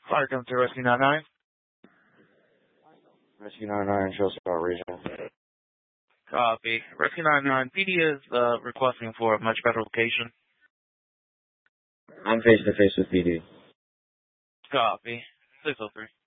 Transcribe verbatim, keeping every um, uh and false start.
Welcome to Rescue ninety-nine. Rescue ninety-nine, Shellstar Regional. Copy. Rescue ninety-nine, P D is uh, requesting for a much better location. I'm face to face with P D. Copy. six oh three.